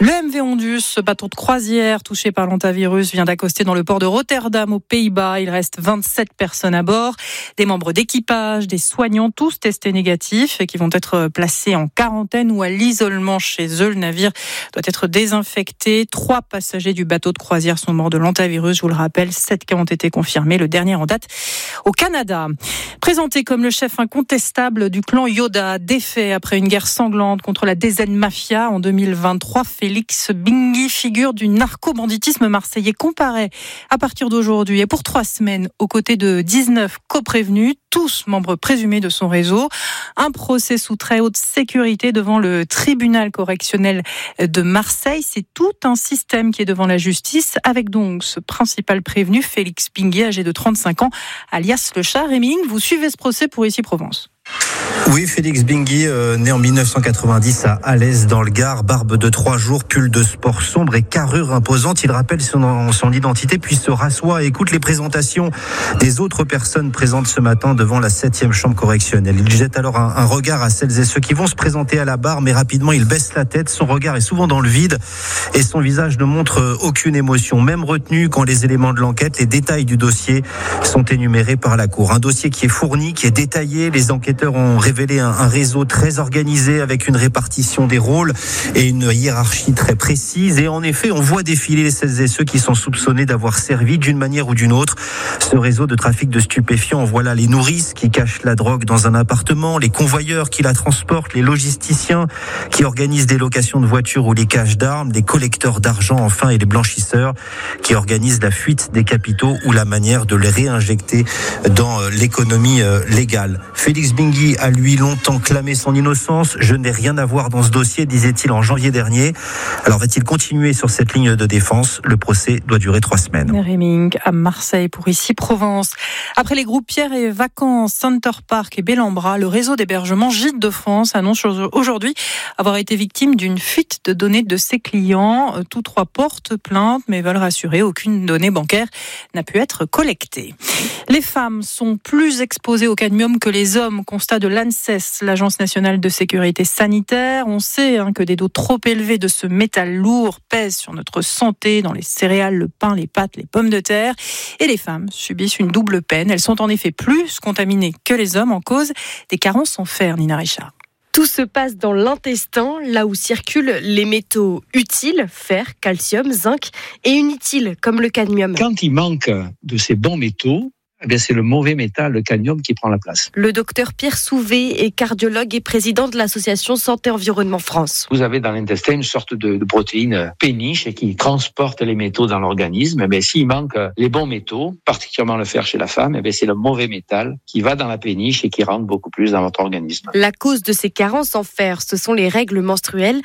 Le MV Ondus, ce bateau de croisière touché par l'hantavirus, vient d'accoster dans le port de Rotterdam aux Pays-Bas. Il reste 27 personnes à bord, des membres d'équipage, des soignants, tous testés négatifs et qui vont être placés en quarantaine ou à l'isolement chez eux. Le navire doit être désinfecté. 3 passagers du bateau de croisière sont morts de l'hantavirus. Je vous le rappelle, 7 cas ont été confirmés. Le dernier en date au Canada. Présenté comme le chef incontestable du clan Yoda, défait après une guerre sanglante contre la DZ Mafia en 2023, Félix Bingui, figure du narco-banditisme marseillais, comparaît à partir d'aujourd'hui et pour 3 semaines aux côtés de 19 coprévenus, tous membres présumés de son réseau. Un procès sous très haute sécurité devant le tribunal correctionnel de Marseille. C'est tout un système qui est devant la justice, avec donc ce principal prévenu, Félix Bingui, âgé de 35 ans, alias le chat. Rémi, vous suivez ce procès pour Ici Provence. Oui, Félix Bingui, né en 1990 à Alès dans le Gard, barbe de 3 jours, pull de sport sombre et carrure imposante. Il rappelle son identité puis se rassoit et écoute les présentations des autres personnes présentes ce matin devant la 7e chambre correctionnelle. Il jette alors un regard à celles et ceux qui vont se présenter à la barre, mais rapidement il baisse la tête. Son regard est souvent dans le vide et son visage ne montre aucune émotion, même retenu quand les éléments de l'enquête, les détails du dossier sont énumérés par la Cour. Un dossier qui est fourni, qui est détaillé. Les enquêteurs ont révélé un réseau très organisé avec une répartition des rôles et une hiérarchie très précise. Et en effet, on voit défiler celles et ceux qui sont soupçonnés d'avoir servi d'une manière ou d'une autre ce réseau de trafic de stupéfiants. Voilà les nourrices qui cachent la drogue dans un appartement, les convoyeurs qui la transportent, les logisticiens qui organisent des locations de voitures ou les caches d'armes, les collecteurs d'argent enfin et les blanchisseurs qui organisent la fuite des capitaux ou la manière de les réinjecter dans l'économie légale. Félix Bingui a lui longtemps clamé son innocence. Je n'ai rien à voir dans ce dossier, disait-il en janvier dernier. Alors va-t-il continuer sur cette ligne de défense ? Le procès doit durer 3 semaines. Réming à Marseille pour Ici Provence. Après les groupes Pierre et Vacances, Center Park et Bellambra, le réseau d'hébergement Gîtes de France annonce aujourd'hui avoir été victime d'une fuite de données de ses clients. Tous 3 portent plainte mais veulent rassurer, aucune donnée bancaire n'a pu être collectée. Les femmes sont plus exposées au cadmium que les hommes, constat de l'ANSES, l'Agence nationale de sécurité sanitaire. On sait que des doses trop élevées de ce métal lourd pèsent sur notre santé dans les céréales, le pain, les pâtes, les pommes de terre. Et les femmes subissent une double peine. Elles sont en effet plus contaminées que les hommes en cause des carences en fer, Nina Richard. Tout se passe dans l'intestin, là où circulent les métaux utiles, fer, calcium, zinc, et inutiles, comme le cadmium. Quand il manque de ces bons métaux, c'est le mauvais métal, le cadmium, qui prend la place. Le docteur Pierre Souvé est cardiologue et président de l'association Santé Environnement France. Vous avez dans l'intestin une sorte de protéine péniche qui transporte les métaux dans l'organisme. S'il manque les bons métaux, particulièrement le fer chez la femme, c'est le mauvais métal qui va dans la péniche et qui rentre beaucoup plus dans votre organisme. La cause de ces carences en fer, ce sont les règles menstruelles.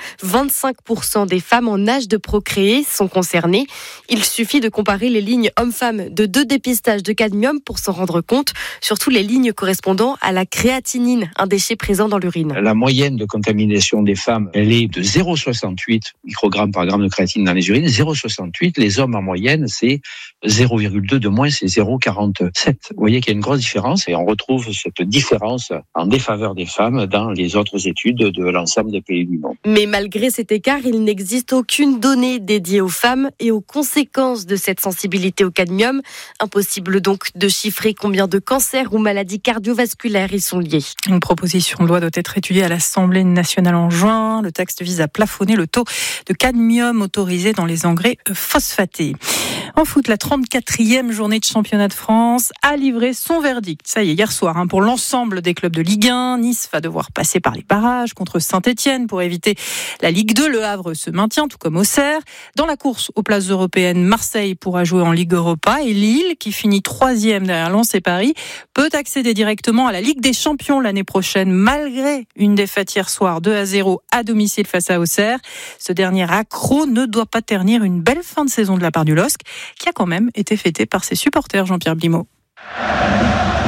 25% des femmes en âge de procréer sont concernées. Il suffit de comparer les lignes hommes-femmes de 2 dépistages de cadmium pour s'en rendre compte, surtout les lignes correspondant à la créatinine, un déchet présent dans l'urine. La moyenne de contamination des femmes, elle est de 0,68 microgrammes par gramme de créatinine dans les urines. 0,68, les hommes en moyenne, c'est 0,2 de moins, c'est 0,47. Vous voyez qu'il y a une grosse différence et on retrouve cette différence en défaveur des femmes dans les autres études de l'ensemble des pays du monde. Mais malgré cet écart, il n'existe aucune donnée dédiée aux femmes et aux conséquences de cette sensibilité au cadmium. Impossible donc de chiffrer combien de cancers ou maladies cardiovasculaires y sont liés. Une proposition de loi doit être étudiée à l'Assemblée nationale en juin. Le texte vise à plafonner le taux de cadmium autorisé dans les engrais phosphatés. En foot, la 34e journée de championnat de France a livré son verdict. Ça y est, hier soir, pour l'ensemble des clubs de Ligue 1. Nice va devoir passer par les barrages contre Saint-Etienne pour éviter la Ligue 2. Le Havre se maintient, tout comme Auxerre. Dans la course aux places européennes, Marseille pourra jouer en Ligue Europa et Lille, qui finit 3e derrière Lens et Paris, peut accéder directement à la Ligue des Champions l'année prochaine, malgré une défaite hier soir 2-0 à domicile face à Auxerre. Ce dernier accro ne doit pas ternir une belle fin de saison de la part du LOSC, qui a quand même été fêté par ses supporters, Jean-Pierre Blimaud.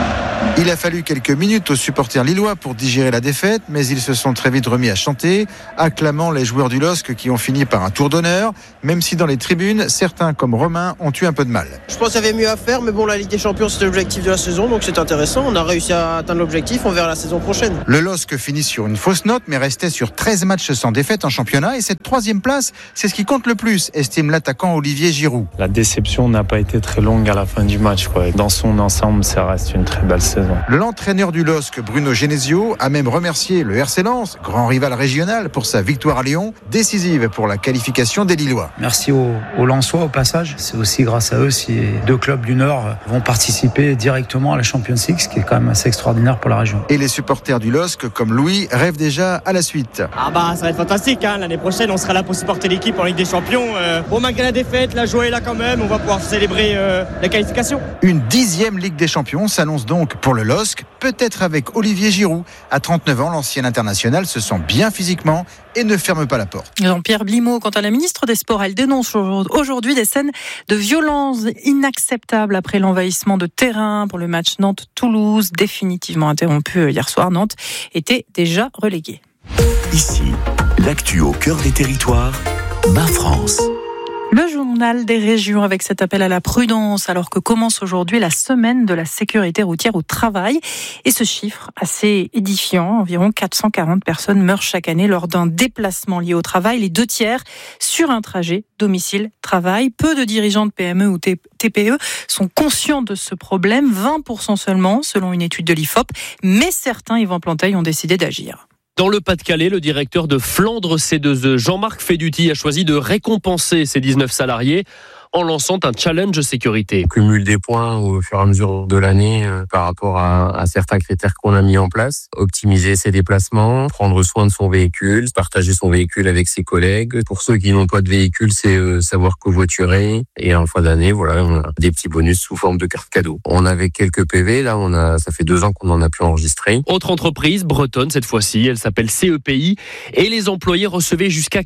Il a fallu quelques minutes aux supporters lillois pour digérer la défaite, mais ils se sont très vite remis à chanter, acclamant les joueurs du LOSC qui ont fini par un tour d'honneur, même si dans les tribunes, certains comme Romain ont eu un peu de mal. Je pense qu'il y avait mieux à faire, mais bon, la Ligue des Champions c'était l'objectif de la saison, donc c'est intéressant. On a réussi à atteindre l'objectif, on verra la saison prochaine. Le LOSC finit sur une fausse note, mais restait sur 13 matchs sans défaite en championnat, et cette 3e place, c'est ce qui compte le plus, estime l'attaquant Olivier Giroud. La déception n'a pas été très longue à la fin du match, quoi. Dans son ensemble, ça reste une très belle saison. L'entraîneur du LOSC, Bruno Genesio, a même remercié le RC Lens, grand rival régional, pour sa victoire à Lyon, décisive pour la qualification des Lillois. Merci aux Lensois au passage. C'est aussi grâce à eux si 2 clubs du Nord vont participer directement à la Champions League, ce qui est quand même assez extraordinaire pour la région. Et les supporters du LOSC, comme Louis, rêvent déjà à la suite. Ça va être fantastique. L'année prochaine, on sera là pour supporter l'équipe en Ligue des Champions. Malgré la défaite, la joie est là quand même. On va pouvoir célébrer la qualification. Une 10e Ligue des Champions s'annonce donc pour le LOSC, peut-être avec Olivier Giroud. À 39 ans, l'ancien international se sent bien physiquement et ne ferme pas la porte. Jean-Pierre Blimaud, quant à la ministre des Sports, elle dénonce aujourd'hui des scènes de violence inacceptables après l'envahissement de terrain pour le match Nantes-Toulouse, définitivement interrompu hier soir. Nantes était déjà reléguée. Ici, l'actu au cœur des territoires, Ma France. Le journal des régions avec cet appel à la prudence alors que commence aujourd'hui la semaine de la sécurité routière au travail. Et ce chiffre assez édifiant, environ 440 personnes meurent chaque année lors d'un déplacement lié au travail, les 2/3 sur un trajet domicile-travail. Peu de dirigeants de PME ou TPE sont conscients de ce problème, 20% seulement selon une étude de l'IFOP, mais certains, Yvan Planteuil, ont décidé d'agir. Dans le Pas-de-Calais, le directeur de Flandre C2E, Jean-Marc Feduti, a choisi de récompenser ses 19 salariés en lançant un challenge sécurité. On cumule des points au fur et à mesure de l'année par rapport à certains critères qu'on a mis en place. Optimiser ses déplacements, prendre soin de son véhicule, partager son véhicule avec ses collègues. Pour ceux qui n'ont pas de véhicule, c'est savoir covoiturer. Et en fin d'année, on a des petits bonus sous forme de carte cadeau. On avait quelques PV, là ça fait 2 ans qu'on en a pu enregistrer. Autre entreprise, bretonne cette fois-ci, elle s'appelle CEPI et les employés recevaient jusqu'à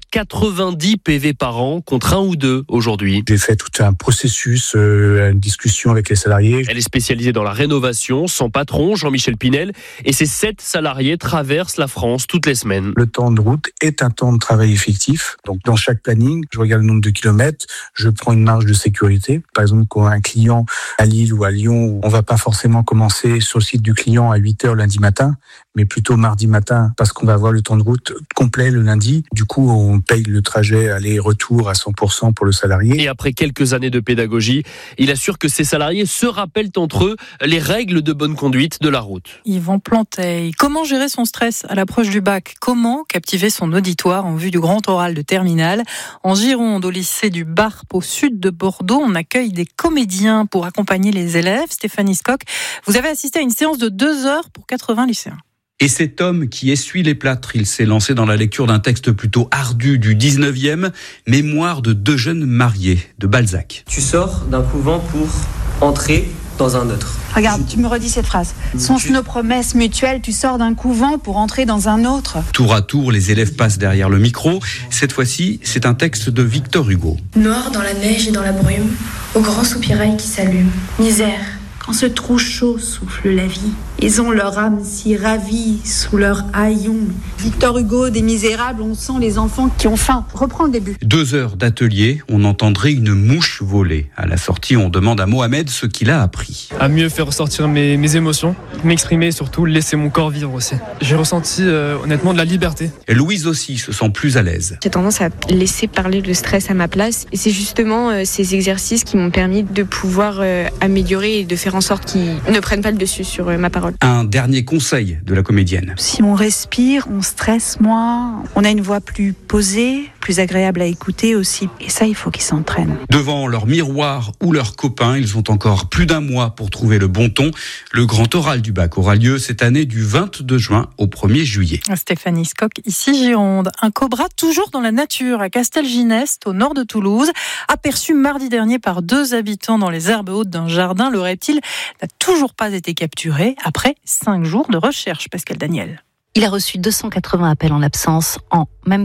90 PV par an contre 1 ou 2 aujourd'hui. J'ai fait tout un processus, une discussion avec les salariés. Elle est spécialisée dans la rénovation, son patron, Jean-Michel Pinel, et ses 7 salariés traversent la France toutes les semaines. Le temps de route est un temps de travail effectif. Donc, dans chaque planning, je regarde le nombre de kilomètres, je prends une marge de sécurité. Par exemple, quand un client à Lille ou à Lyon, on va pas forcément commencer sur le site du client à 8h lundi matin, mais plutôt mardi matin, parce qu'on va avoir le temps de route complet le lundi. Du coup, on paye le trajet aller-retour à 100% pour le salarié. Et après quelques années de pédagogie, il assure que ses salariés se rappellent entre eux les règles de bonne conduite de la route. Yvan Planteuil, comment gérer son stress à l'approche du bac ? Comment captiver son auditoire en vue du grand oral de terminale ? En Gironde, au lycée du Barp, au sud de Bordeaux, on accueille des comédiens pour accompagner les élèves. Stéphanie Skock, vous avez assisté à une séance de 2 heures pour 80 lycéens. Et cet homme qui essuie les plâtres, il s'est lancé dans la lecture d'un texte plutôt ardu du 19e, Mémoire de 2 jeunes mariés, de Balzac. Tu sors d'un couvent pour entrer dans un autre. Regarde, tu me redis cette phrase. Songe nos promesses mutuelles, tu sors d'un couvent pour entrer dans un autre. Tour à tour, les élèves passent derrière le micro. Cette fois-ci, c'est un texte de Victor Hugo. Noir dans la neige et dans la brume, au grand soupirail qui s'allume. Misère. Quand ce trou chaud souffle la vie, ils ont leur âme si ravie sous leur haillon. Victor Hugo, des Misérables, on sent les enfants qui ont faim. Reprends le début. 2 heures d'atelier, on entendrait une mouche voler. À la sortie, on demande à Mohamed ce qu'il a appris. À mieux faire ressortir mes émotions, m'exprimer et surtout laisser mon corps vivre aussi. J'ai ressenti honnêtement de la liberté. Et Louise aussi se sent plus à l'aise. J'ai tendance à laisser parler le stress à ma place. Et c'est justement ces exercices qui m'ont permis de pouvoir améliorer et de faire en sorte qu'ils ne prennent pas le dessus sur ma parole. Un dernier conseil de la comédienne. Si on respire, on stresse moins, on a une voix plus posée, plus agréable à écouter aussi. Et ça, il faut qu'ils s'entraînent. Devant leur miroir ou leurs copains, ils ont encore plus d'1 mois pour trouver le bon ton. Le grand oral du bac aura lieu cette année du 22 juin au 1er juillet. Stéphanie Skock, ici Gironde. Un cobra toujours dans la nature à Castelginest, au nord de Toulouse, aperçu mardi dernier par 2 habitants dans les herbes hautes d'un jardin. Le reptile n'a toujours pas été capturé après 5 jours de recherche. Pascal Daniel. Il a reçu 280 appels en absence en même pas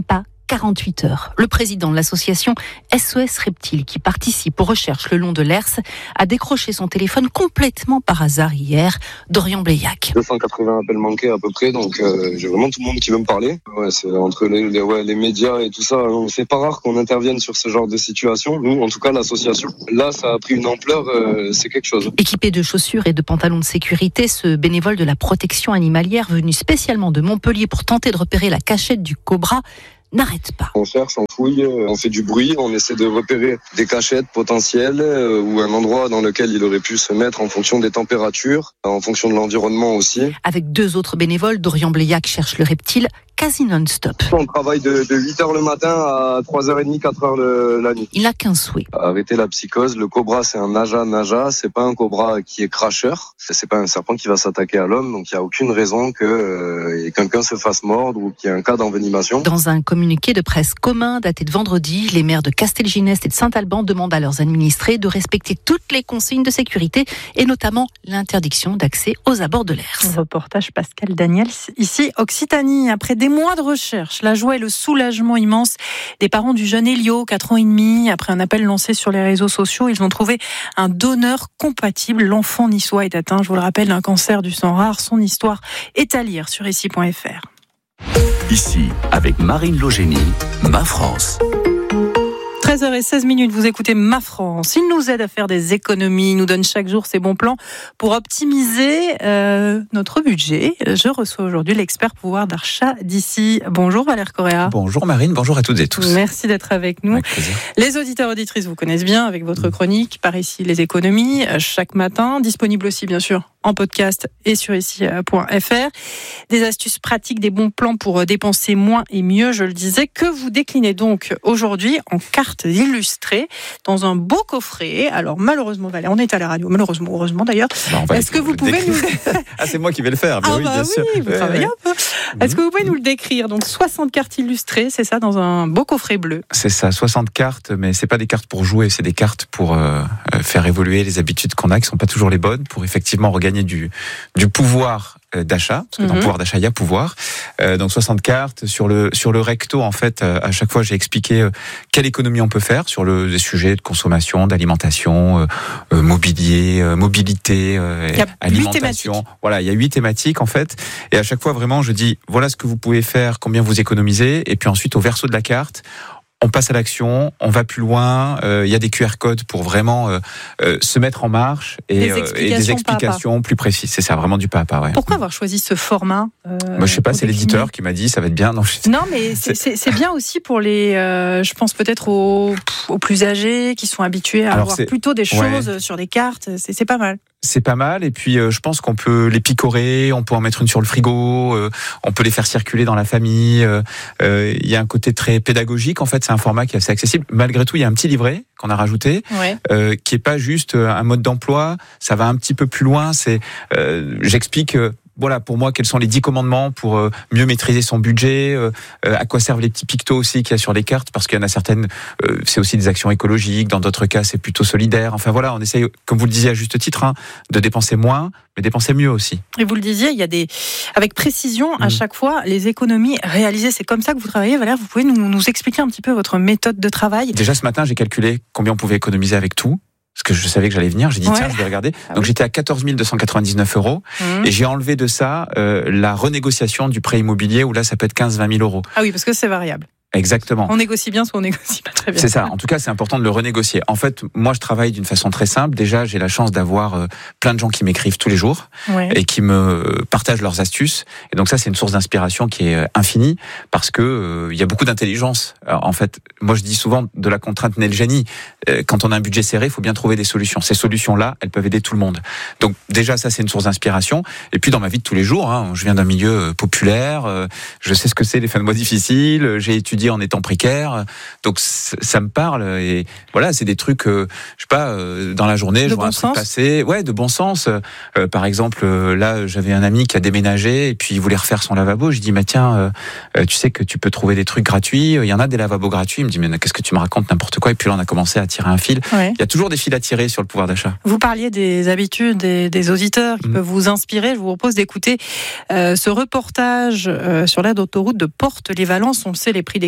48 heures. Le président de l'association SOS Reptiles, qui participe aux recherches le long de l'Hers, a décroché son téléphone complètement par hasard hier. Dorian Bleillac. 280 appels manqués à peu près, donc j'ai vraiment tout le monde qui veut me parler. Ouais, c'est entre les médias et tout ça. C'est pas rare qu'on intervienne sur ce genre de situation. Nous, en tout cas, l'association. Là, ça a pris une ampleur, c'est quelque chose. Équipé de chaussures et de pantalons de sécurité, ce bénévole de la protection animalière venu spécialement de Montpellier pour tenter de repérer la cachette du cobra n'arrête pas. On cherche, on fouille, on fait du bruit, on essaie de repérer des cachettes potentielles ou un endroit dans lequel il aurait pu se mettre en fonction des températures, en fonction de l'environnement aussi. Avec 2 autres bénévoles, Dorian Bleillac cherche le reptile quasi non-stop. On travaille de 8h le matin à 3h30, 4h la nuit. Il n'a qu'un souhait. Arrêter la psychose. Le cobra, c'est un naja. C'est pas un cobra qui est cracheur. C'est pas un serpent qui va s'attaquer à l'homme. Donc il n'y a aucune raison que quelqu'un se fasse mordre ou qu'il y ait un cas d'envenimation. Dans un communiqué de presse commun daté de vendredi, les maires de Castelginest et de Saint-Alban demandent à leurs administrés de respecter toutes les consignes de sécurité et notamment l'interdiction d'accès aux abords de l'Hers. Reportage Pascal Daniels, ici Occitanie. Après des mois de recherche, la joie et le soulagement immense des parents du jeune Elio, 4 ans et demi. Après un appel lancé sur les réseaux sociaux, ils ont trouvé un donneur compatible. L'enfant niçois est atteint, je vous le rappelle, d'un cancer du sang rare. Son histoire est à lire sur ici.fr. Ici, avec Marine Logénie, Ma France. 13h16, vous écoutez Ma France. Il nous aide à faire des économies, il nous donne chaque jour ses bons plans pour optimiser notre budget. Je reçois aujourd'hui l'expert pouvoir d'achat d'ici. Bonjour Valère Correa. Bonjour Marine, bonjour à toutes et tous. Merci d'être avec nous. Avec plaisir. Les auditeurs auditrices vous connaissent bien avec votre chronique par ici les économies chaque matin, disponible aussi bien sûr en podcast et sur ici.fr. Des astuces pratiques, des bons plans pour dépenser moins et mieux, je le disais, que vous déclinez donc aujourd'hui en cartes illustrées dans un beau coffret. Alors malheureusement, Valère, on est à la radio, malheureusement, heureusement d'ailleurs. Est-ce que vous pouvez nous... Ah, c'est moi qui vais le faire. Oui, bien sûr. Vous travaillez un peu. Est-ce que vous pouvez nous le décrire? Donc 60 cartes illustrées, c'est ça, dans un beau coffret bleu. C'est ça, 60 cartes, mais c'est pas des cartes pour jouer, c'est des cartes pour faire évoluer les habitudes qu'on a, qui sont pas toujours les bonnes, pour effectivement regagner du pouvoir d'achat, parce que dans le pouvoir d'achat, il y a pouvoir. Donc 60 cartes sur le recto, en fait, à chaque fois, j'ai expliqué quelle économie on peut faire sur des sujets de consommation, d'alimentation, mobilier, mobilité, alimentation. Voilà, il y a 8 thématiques, en fait. Et à chaque fois, vraiment, je dis, voilà ce que vous pouvez faire, combien vous économisez. Et puis ensuite, au verso de la carte, on passe à l'action, on va plus loin. Il y a des QR codes pour vraiment se mettre en marche et des explications plus précises. C'est ça, vraiment du pas à pas. Ouais. Pourquoi avoir choisi ce format Moi, je sais pas, c'est l'éditeur qui m'a dit ça va être bien. Non, mais c'est bien aussi pour les. Je pense peut-être aux plus âgés qui sont habitués à avoir plutôt des choses sur des cartes. C'est pas mal. C'est pas mal, et puis je pense qu'on peut les picorer, on peut en mettre une sur le frigo, on peut les faire circuler dans la famille. Il y a un côté très pédagogique, en fait, c'est un format qui est assez accessible. Malgré tout, il y a un petit livret qu'on a rajouté, qui est pas juste un mode d'emploi, ça va un petit peu plus loin. J'explique... Voilà, pour moi, quels sont les 10 commandements pour mieux maîtriser son budget, à quoi servent les petits pictos aussi qu'il y a sur les cartes, parce qu'il y en a certaines, c'est aussi des actions écologiques, dans d'autres cas, c'est plutôt solidaire. Enfin voilà, on essaye, comme vous le disiez à juste titre, de dépenser moins, mais dépenser mieux aussi. Et vous le disiez, il y a avec précision, à chaque fois, les économies réalisées. C'est comme ça que vous travaillez, Valère. Vous pouvez nous expliquer un petit peu votre méthode de travail? Déjà, ce matin, j'ai calculé combien on pouvait économiser avec tout. Parce que je savais que j'allais venir, j'ai dit tiens, je vais regarder. Donc j'étais à 14 299 € et j'ai enlevé de ça la renégociation du prêt immobilier où là ça peut être 15-20 000 €. Ah oui, parce que c'est variable. Exactement. On négocie bien, soit on négocie pas très bien. C'est ça. En tout cas, c'est important de le renégocier. En fait, moi, je travaille d'une façon très simple. Déjà, j'ai la chance d'avoir plein de gens qui m'écrivent tous les jours et qui me partagent leurs astuces. Et donc ça, c'est une source d'inspiration qui est infinie parce que il y a beaucoup d'intelligence. Alors, en fait, moi, je dis souvent de la contrainte naît le génie. Quand on a un budget serré, il faut bien trouver des solutions. Ces solutions-là, elles peuvent aider tout le monde. Donc déjà, ça, c'est une source d'inspiration. Et puis dans ma vie de tous les jours, je viens d'un milieu populaire. Je sais ce que c'est les fins de mois difficiles. J'ai étudié en étant précaire, donc ça me parle et voilà, c'est des trucs, je sais pas, dans la journée, je vois un truc passer, de bon sens. Par exemple, là, j'avais un ami qui a déménagé et puis il voulait refaire son lavabo. Je dis, mais tiens, tu sais que tu peux trouver des trucs gratuits. Il y en a des lavabos gratuits. Il me dit, mais qu'est-ce que tu me racontes, n'importe quoi. Et puis là, on a commencé à tirer un fil. Il y a toujours des fils à tirer sur le pouvoir d'achat. Vous parliez des habitudes des auditeurs qui peuvent vous inspirer. Je vous propose d'écouter ce reportage sur l'aire d'autoroute de Porte-les-Valences. On le sait, les prix des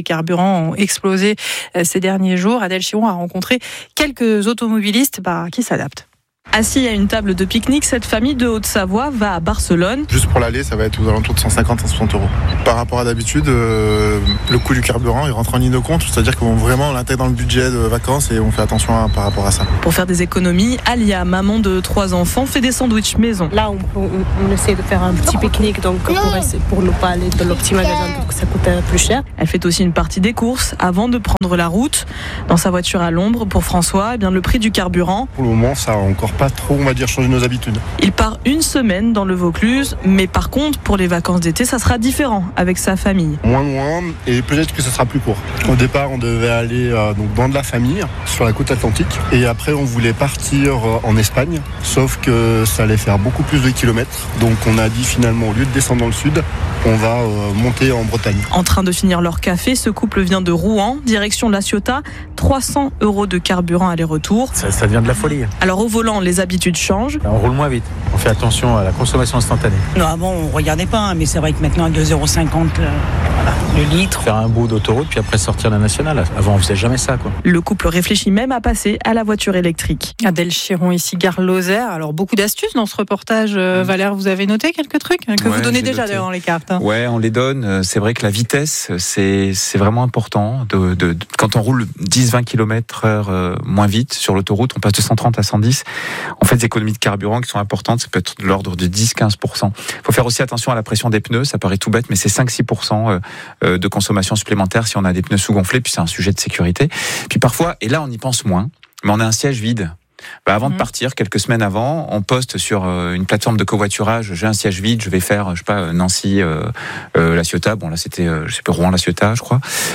les carburants ont explosé ces derniers jours. Adèle Chiron a rencontré quelques automobilistes qui s'adaptent. Assis à une table de pique-nique, cette famille de Haute-Savoie va à Barcelone. Juste pour l'aller, ça va être aux alentours de 150-160 euros. Par rapport à d'habitude, le coût du carburant, il rentre en ligne de compte, c'est-à-dire qu'on vraiment l'intègre dans le budget de vacances et on fait attention par rapport à ça. Pour faire des économies, Alia, maman de 3 enfants, fait des sandwichs maison. Là, on essaie de faire un petit pique-nique donc pour ne pas aller dans le petit magasin, donc ça coûte plus cher. Elle fait aussi une partie des courses avant de prendre la route. Dans sa voiture à l'ombre, pour François, le prix du carburant. Pour le moment, ça a encore pas trop, on va dire, changer nos habitudes. Il part une semaine dans le Vaucluse, mais par contre, pour les vacances d'été, ça sera différent avec sa famille. Moins loin, et peut-être que ça sera plus court. Au départ, on devait aller donc dans de la famille, sur la côte atlantique, et après, on voulait partir en Espagne, sauf que ça allait faire beaucoup plus de kilomètres. Donc, on a dit finalement, au lieu de descendre dans le sud, on va monter en Bretagne. En train de finir leur café, ce couple vient de Rouen, direction La Ciotat, 300 € de carburant aller-retour. Ça devient de la folie. Alors au volant, les habitudes changent. On roule moins vite, on fait attention à la consommation instantanée. Non, avant on regardait pas, mais c'est vrai que maintenant à 2,50 € le litre. Faire un bout d'autoroute puis après sortir la nationale. Avant on faisait jamais ça, quoi. Le couple réfléchit même à passer à la voiture électrique. Adèle Chiron ici, Gare Lozère. Alors beaucoup d'astuces dans ce reportage. Valère, vous avez noté quelques trucs que vous donnez déjà d'ailleurs dans les cartes. Ouais, on les donne. C'est vrai que la vitesse, c'est vraiment important. Quand on roule 10-20 km/h moins vite sur l'autoroute, on passe de 130 à 110. On fait des économies de carburant qui sont importantes. Ça peut être de l'ordre de 10-15%. Il faut faire aussi attention à la pression des pneus. Ça paraît tout bête, mais c'est 5-6% de consommation supplémentaire si on a des pneus sous-gonflés. Puis c'est un sujet de sécurité. Puis parfois, et là on y pense moins, mais on a un siège vide. Avant de partir, quelques semaines avant, on poste sur une plateforme de covoiturage, j'ai un siège vide, je vais faire, Nancy, La Ciotat. Bon, là, c'était, Rouen, La Ciotat, je crois.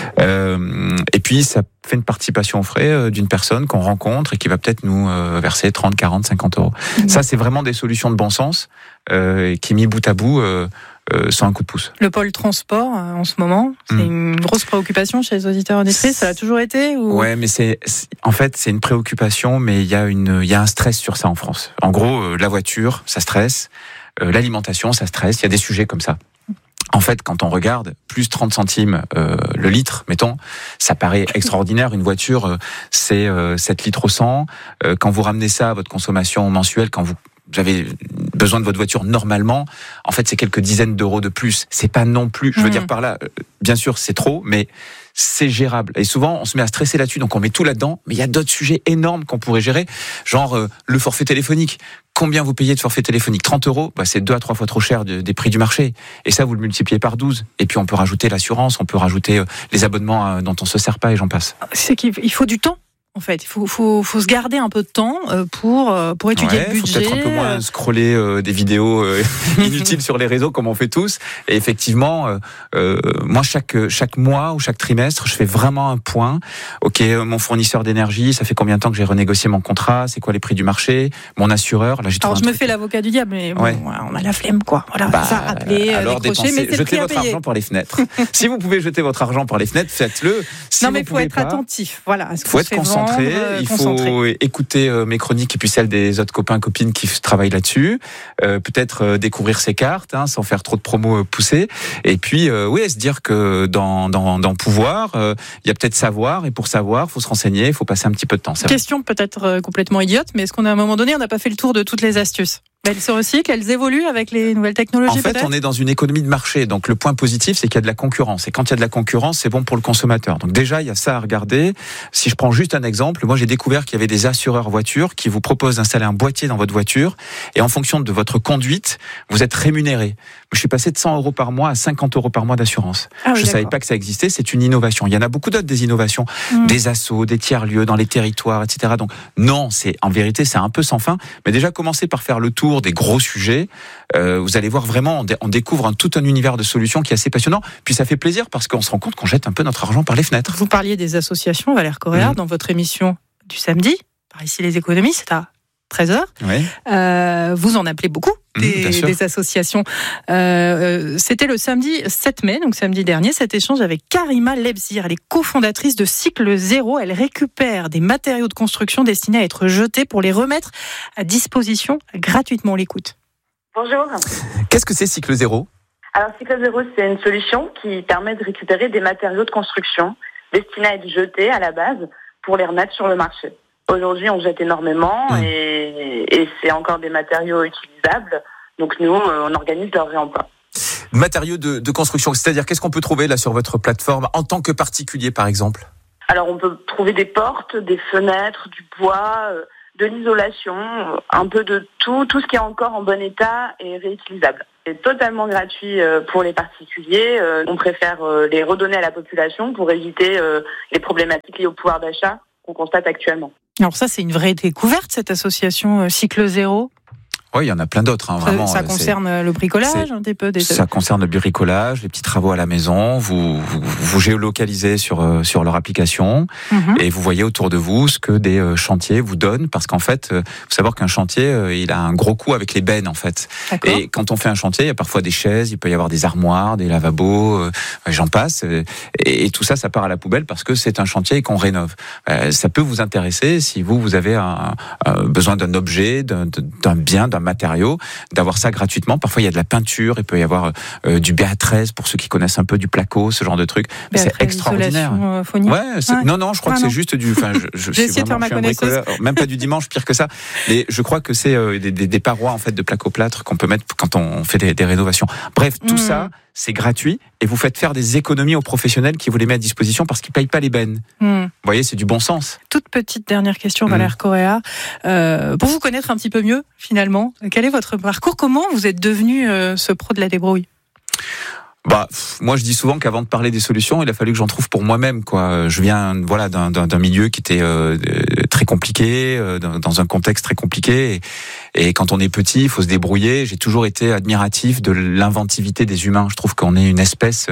Et puis, ça fait une participation aux frais d'une personne qu'on rencontre et qui va peut-être nous verser 30, 40, 50 €. Ça, c'est vraiment des solutions de bon sens qui, mis bout à bout, sans un coup de pouce. Le pôle transport, en ce moment, c'est une grosse préoccupation chez les auditeurs auditrices. Ça l'a toujours été ou... Ouais, mais c'est une préoccupation, mais il y a un stress sur ça en France. En gros, la voiture, ça stresse. L'alimentation, ça stresse. Il y a des sujets comme ça. En fait, quand on regarde, plus 30 centimes le litre, mettons, ça paraît extraordinaire. Une voiture, c'est 7 litres au 100. Quand vous ramenez ça à votre consommation mensuelle, quand vous avez besoin de votre voiture normalement, en fait, c'est quelques dizaines d'euros de plus. C'est pas non plus, je veux dire par là, bien sûr, c'est trop, mais c'est gérable. Et souvent, on se met à stresser là-dessus, donc on met tout là-dedans, mais il y a d'autres sujets énormes qu'on pourrait gérer, genre le forfait téléphonique. Combien vous payez de forfait téléphonique ? 30 €, c'est 2 à 3 fois trop cher des prix du marché. Et ça, vous le multipliez par 12. Et puis, on peut rajouter l'assurance, on peut rajouter les abonnements dont on se sert pas, et j'en passe. C'est qu'il faut du temps. En fait, il faut se garder un peu de temps pour étudier le budget. Il faut peut-être un peu moins scroller des vidéos inutiles sur les réseaux comme on fait tous. Et effectivement, moi chaque mois ou chaque trimestre, je fais vraiment un point. Ok, mon fournisseur d'énergie, ça fait combien de temps que j'ai renégocié mon contrat ? C'est quoi les prix du marché ? Mon assureur, là j'ai trouvé. Alors je me fais l'avocat du diable, mais bon, on a la flemme quoi. Voilà, ça a rappelé, décrocher, mais c'est jetez votre argent par les fenêtres. Si vous pouvez jeter votre argent par les fenêtres, faites-le. Si non mais il faut être attentif. Voilà. Il faut être concentré. Il faut écouter mes chroniques et puis celles des autres copains, copines qui travaillent là-dessus. Peut-être découvrir ses cartes, sans faire trop de promos poussées. Et puis, se dire que dans pouvoir, il y a peut-être savoir. Et pour savoir, il faut se renseigner, il faut passer un petit peu de temps. Question peut-être complètement idiote, mais est-ce qu'on a à un moment donné, on n'a pas fait le tour de toutes les astuces ? Elles se recyclent, elles évoluent avec les nouvelles technologies. En fait, on est dans une économie de marché. Donc, le point positif, c'est qu'il y a de la concurrence. Et quand il y a de la concurrence, c'est bon pour le consommateur. Donc, déjà, il y a ça à regarder. Si je prends juste un exemple, moi, j'ai découvert qu'il y avait des assureurs voitures qui vous proposent d'installer un boîtier dans votre voiture. Et en fonction de votre conduite, vous êtes rémunéré. Je suis passé de 100 € par mois à 50 € par mois d'assurance. Je ne savais pas que ça existait. C'est une innovation. Il y en a beaucoup d'autres des innovations. Des assos, des tiers-lieux dans les territoires, etc. Donc, non, en vérité, c'est un peu sans fin. Mais déjà, commencez par faire le tour des gros sujets. Vous allez voir vraiment, on découvre tout un univers de solutions qui est assez passionnant. Puis ça fait plaisir parce qu'on se rend compte qu'on jette un peu notre argent par les fenêtres. Vous parliez des associations, Valère Correa, dans votre émission du samedi. Par ici, les économies, c'est à 13h. Oui. Vous en appelez beaucoup des associations. C'était le samedi 7 mai, donc samedi dernier, cet échange avec Karima Lebzir. Elle est cofondatrice de Cycle Zéro. Elle récupère des matériaux de construction destinés à être jetés pour les remettre à disposition gratuitement. On l'écoute. Bonjour. Qu'est-ce que c'est Cycle Zéro ? Alors Cycle Zéro, c'est une solution qui permet de récupérer des matériaux de construction destinés à être jetés à la base pour les remettre sur le marché. Aujourd'hui, on jette énormément et c'est encore des matériaux utilisables. Donc nous, on organise leur réemploi. Matériaux de construction, c'est-à-dire qu'est-ce qu'on peut trouver là sur votre plateforme en tant que particulier par exemple ? Alors on peut trouver des portes, des fenêtres, du bois, de l'isolation, un peu de tout ce qui est encore en bon état et réutilisable. C'est totalement gratuit pour les particuliers. On préfère les redonner à la population pour éviter les problématiques liées au pouvoir d'achat qu'on constate actuellement. Alors ça, c'est une vraie découverte, cette association Cycle Zéro. Oui, il y en a plein d'autres. Vraiment, ça concerne le bricolage un petit peu. Ça concerne le bricolage, les petits travaux à la maison. Vous géolocalisez sur leur application et vous voyez autour de vous ce que des chantiers vous donnent. Parce qu'en fait, faut savoir qu'un chantier, il a un gros coût avec les bennes en fait. D'accord. Et quand on fait un chantier, il y a parfois des chaises, il peut y avoir des armoires, des lavabos, j'en passe. Et tout ça, ça part à la poubelle parce que c'est un chantier et qu'on rénove. Ça peut vous intéresser si vous avez besoin d'un objet, d'un bien, d'un matériaux, d'avoir ça gratuitement. Parfois, il y a de la peinture, il peut y avoir du BA13 pour ceux qui connaissent un peu du placo, ce genre de truc. Mais c'est extraordinaire. Ouais, non, je crois que c'est juste du. Enfin, je suis vraiment un bricoleur, même pas du dimanche, pire que ça. Mais je crois que c'est des parois en fait de placo-plâtre qu'on peut mettre quand on fait des rénovations. Bref, tout ça, c'est gratuit et vous faites faire des économies aux professionnels qui vous les mettent à disposition parce qu'ils payent pas les bennes. Vous voyez, c'est du bon sens. Toute petite dernière question, Valère Correa. Pour vous connaître un petit peu mieux, finalement, quel est votre parcours ? Comment vous êtes devenu ce pro de la débrouille ? Moi, je dis souvent qu'avant de parler des solutions, il a fallu que j'en trouve pour moi-même, quoi. Je viens, d'un milieu qui était très compliqué, dans un contexte très compliqué. Et quand on est petit, il faut se débrouiller. J'ai toujours été admiratif de l'inventivité des humains. Je trouve qu'on est une espèce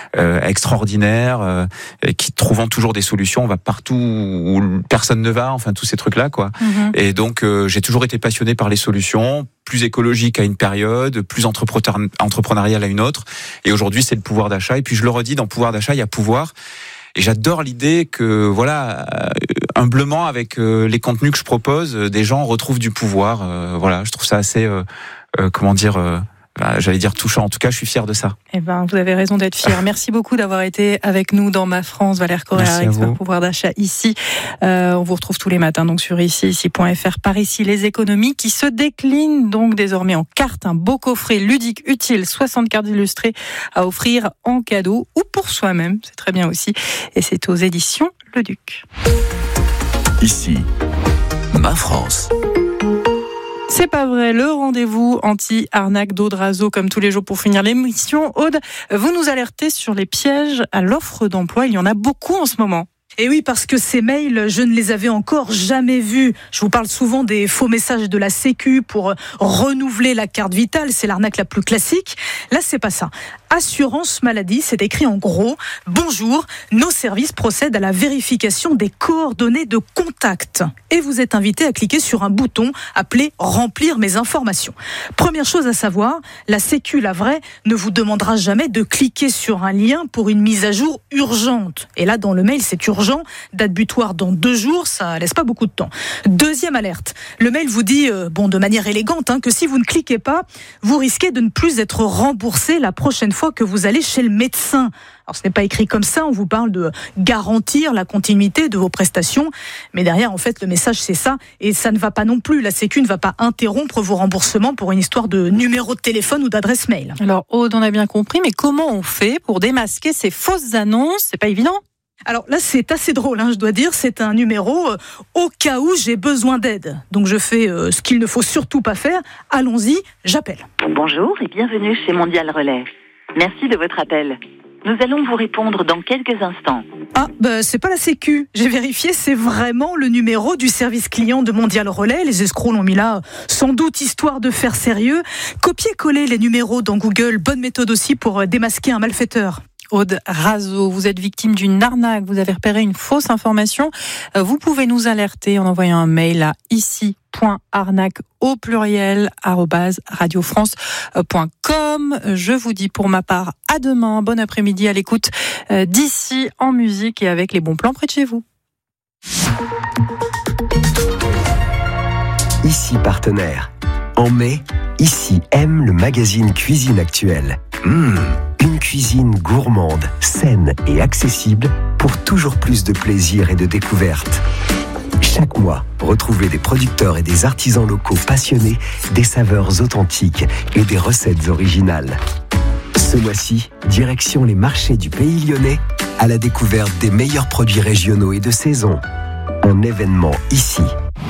extraordinaire, qui trouvant toujours des solutions. On va partout où personne ne va. Enfin, tous ces trucs-là, quoi. Et donc, j'ai toujours été passionné par les solutions, plus écologique à une période, plus entrepreneurial à une autre. Et aujourd'hui, c'est le pouvoir d'achat. Et puis, je le redis, dans le pouvoir d'achat, il y a pouvoir. Et j'adore l'idée que, humblement, avec les contenus que je propose, des gens retrouvent du pouvoir. Je trouve ça assez, j'allais dire touchant. En tout cas, je suis fier de ça. Vous avez raison d'être fier. Merci beaucoup d'avoir été avec nous dans Ma France. Valère Correa, expert pouvoir d'achat ici. On vous retrouve tous les matins donc sur ici.fr. Par ici, les économies qui se déclinent donc désormais en cartes. Un beau coffret ludique utile, 60 cartes illustrées à offrir en cadeau ou pour soi-même. C'est très bien aussi. Et c'est aux éditions Le Duc. Ici, Ma France. C'est pas vrai, le rendez-vous anti-arnaque d'Aude Razo, comme tous les jours pour finir l'émission. Aude, vous nous alertez sur les pièges à l'offre d'emploi. Il y en a beaucoup en ce moment. Et oui, parce que ces mails, je ne les avais encore jamais vus. Je vous parle souvent des faux messages de la Sécu pour renouveler la carte vitale. C'est l'arnaque la plus classique. Là, c'est pas ça. Assurance maladie, c'est écrit en gros. Bonjour, nos services procèdent à la vérification des coordonnées de contact. Et vous êtes invité à cliquer sur un bouton appelé remplir mes informations. Première chose à savoir, la Sécu, la vraie, ne vous demandera jamais de cliquer sur un lien pour une mise à jour urgente. Et là, dans le mail, c'est urgent. Date butoir dans 2 jours, ça laisse pas beaucoup de temps. Deuxième alerte. Le mail vous dit, de manière élégante, que si vous ne cliquez pas, vous risquez de ne plus être remboursé la prochaine fois que vous allez chez le médecin. Alors ce n'est pas écrit comme ça, on vous parle de garantir la continuité de vos prestations, mais derrière en fait le message c'est ça, et ça ne va pas non plus, la Sécu ne va pas interrompre vos remboursements pour une histoire de numéro de téléphone ou d'adresse mail. Alors Aude, on a bien compris, mais comment on fait pour démasquer ces fausses annonces ? C'est pas évident. Alors là, c'est assez drôle, je dois dire. C'est un numéro au cas où j'ai besoin d'aide. Donc je fais ce qu'il ne faut surtout pas faire. Allons-y, j'appelle. Bonjour et bienvenue chez Mondial Relais. Merci de votre appel. Nous allons vous répondre dans quelques instants. C'est pas la Sécu. J'ai vérifié, c'est vraiment le numéro du service client de Mondial Relais. Les escrocs l'ont mis là, sans doute histoire de faire sérieux. Copier-coller les numéros dans Google, bonne méthode aussi pour démasquer un malfaiteur. Aude Razo, vous êtes victime d'une arnaque, vous avez repéré une fausse information. Vous pouvez nous alerter en envoyant un mail à ici.arnaque au pluriel @radiofrance.com. Je vous dis pour ma part à demain, bon après-midi à l'écoute d'Ici en musique et avec les bons plans près de chez vous. Ici partenaire. En mai, Ici aime le magazine Cuisine Actuelle. Une cuisine gourmande, saine et accessible pour toujours plus de plaisir et de découverte. Chaque mois, retrouvez des producteurs et des artisans locaux passionnés, des saveurs authentiques et des recettes originales. Ce mois-ci, direction les marchés du Pays Lyonnais à la découverte des meilleurs produits régionaux et de saison. Un événement ici.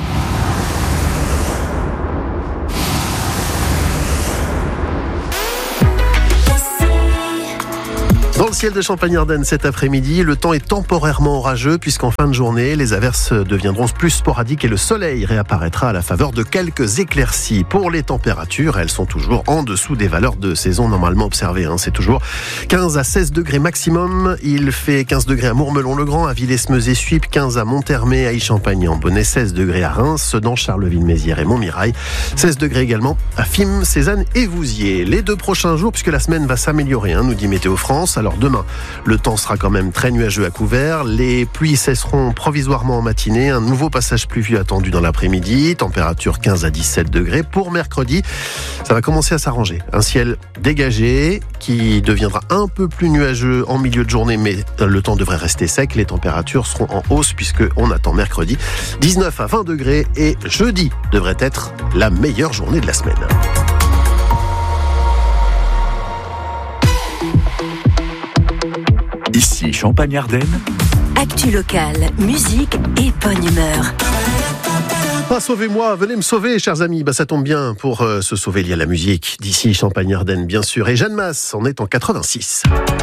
Dans le ciel de Champagne-Ardenne cet après-midi, le temps est temporairement orageux puisqu'en fin de journée, les averses deviendront plus sporadiques et le soleil réapparaîtra à la faveur de quelques éclaircies. Pour les températures, elles sont toujours en dessous des valeurs de saison normalement observées. C'est toujours 15 à 16 degrés maximum. Il fait 15 degrés à Mourmelon-le-Grand, à Villers-Meuzé-Suippes, 15 à Montermé, à Champagne-en-Bonnet, 16 degrés à Reims, Sedan, Charleville-Mézières et Montmirail, 16 degrés également à Fismes, Cézanne et Vouziers. Les 2 prochains jours, puisque la semaine va s'améliorer, nous dit Météo France. Alors demain, le temps sera quand même très nuageux à couvert. Les pluies cesseront provisoirement en matinée. Un nouveau passage pluvieux attendu dans l'après-midi. Température 15 à 17 degrés. Pour mercredi, ça va commencer à s'arranger. Un ciel dégagé qui deviendra un peu plus nuageux en milieu de journée, mais le temps devrait rester sec. Les températures seront en hausse puisqu'on attend mercredi 19 à 20 degrés et jeudi devrait être la meilleure journée de la semaine. Ici Champagne-Ardenne. Actu locale, musique et bonne humeur. Sauvez-moi, venez me sauver, chers amis. Ça tombe bien, pour se sauver, il y a la musique d'ici Champagne-Ardenne, bien sûr. Et Jeanne Masse en est en 86.